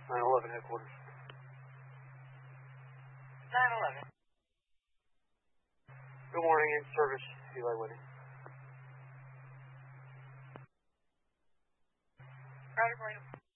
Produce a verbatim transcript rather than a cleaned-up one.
nine eleven headquarters. nine eleven. Good morning, in service, Eli Whitney. Roger, William.